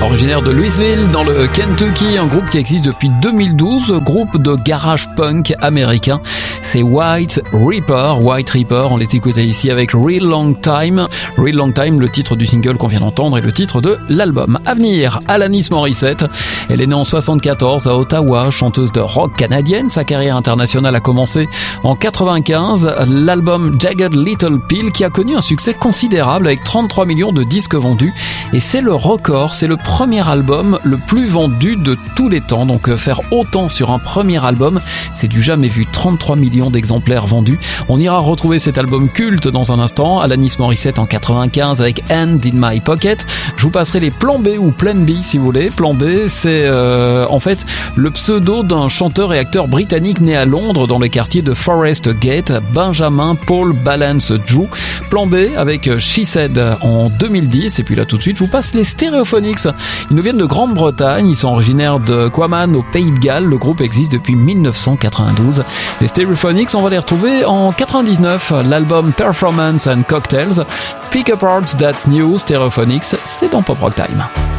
originaire de Louisville dans le Kentucky, un groupe qui existe depuis 2012, groupe de garage punk américain. C'est White Reaper, on les écoutait ici avec Real Long Time. Real Long Time, le titre du single qu'on vient d'entendre et le titre de l'album. À venir, Alanis Morissette. Elle est née en 74 à Ottawa, chanteuse de rock canadienne. Sa carrière internationale a commencé en 95. L'album Jagged Little Pill qui a connu un succès considérable avec 33 millions de disques vendus. Et c'est le record, c'est le premier album le plus vendu de tous les temps. Donc faire autant sur un premier album, c'est du jamais vu. 33 millions d'exemplaires vendus. On ira retrouver cet album culte dans un instant. Alanis Morissette en 95 avec Hand in My Pocket. Je vous passerai les plans B ou Plan B si vous voulez. Plan B, c'est en fait le pseudo d'un chanteur et acteur britannique né à Londres dans le quartier de Forest Gate, Benjamin Paul Balance Drew. Plan B avec She Said en 2010. Et puis là tout de suite, je vous passe les Stereophonics. Ils nous viennent de Grande-Bretagne. Ils sont originaires de Quaman au Pays de Galles. Le groupe existe depuis 1992. Les Stereophonics, on va les retrouver en 99. L'album Performance and Cocktails. Pick Apart That's New. Stereophonics, c'est dans Pop Rock Time.